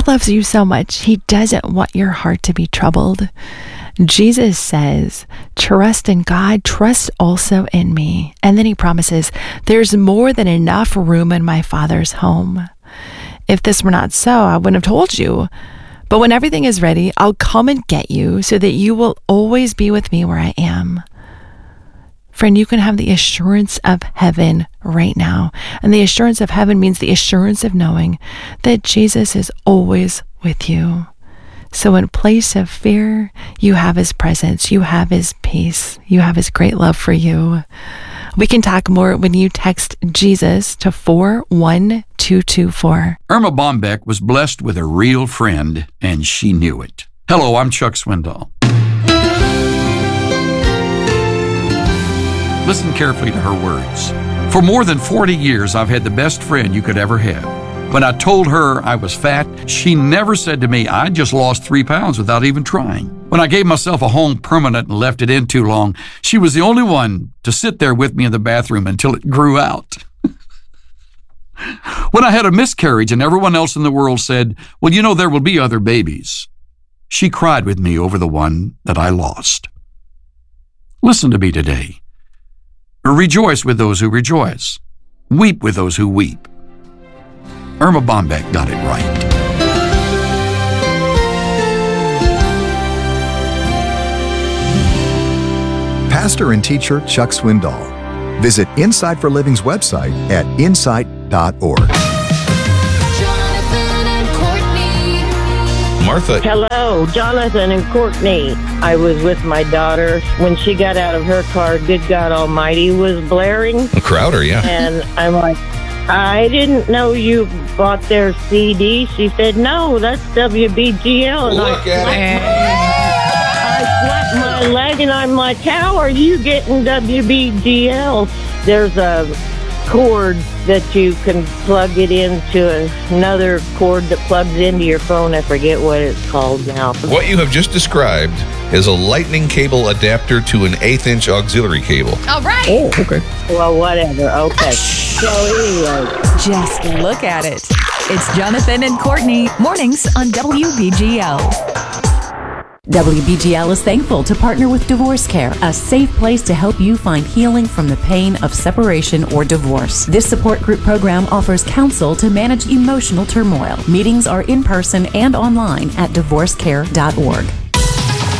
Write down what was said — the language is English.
God loves you so much. He doesn't want your heart to be troubled. Jesus says, trust in God, trust also in me. And then he promises, there's more than enough room in my Father's home. If this were not so, I wouldn't have told you. But when everything is ready, I'll come and get you so that you will always be with me where I am. Friend, you can have the assurance of heaven right now. And the assurance of heaven means the assurance of knowing that Jesus is always with you. So in place of fear, you have his presence, you have his peace, you have his great love for you. We can talk more when you text Jesus to 41224. Irma Bombeck was blessed with a real friend, and she knew it. Hello, I'm Chuck Swindoll. Listen carefully to her words. For more than 40 years, I've had the best friend you could ever have. When I told her I was fat, she never said to me, I just lost 3 pounds without even trying. When I gave myself a home permanent and left it in too long, she was the only one to sit there with me in the bathroom until it grew out. When I had a miscarriage and everyone else in the world said, well, you know, there will be other babies, she cried with me over the one that I lost. Listen to me today. Rejoice with those who rejoice. Weep with those who weep. Irma Bombeck got it right. Pastor and teacher Chuck Swindoll. Visit Insight for Living's website at insight.org. Martha. Hello, Jonathan and Courtney. I was with my daughter. When she got out of her car, Good God Almighty was blaring. Crowder, yeah. And I'm like, I didn't know you bought their CD. She said, no, that's WBGL. And Look at it. I slapped my leg and I'm like, how are you getting WBGL? There's a cord that you can plug it into another cord that plugs into your phone. I forget what it's called now. What you have just described is a lightning cable adapter to an 1/8-inch auxiliary cable. All right. Oh, okay. Well, whatever. Okay. So anyway. Just look at it. It's Jonathan and Courtney, mornings on WBGL. WBGL is thankful to partner with Divorce Care, a safe place to help you find healing from the pain of separation or divorce. This support group program offers counsel to manage emotional turmoil. Meetings are in person and online at divorcecare.org.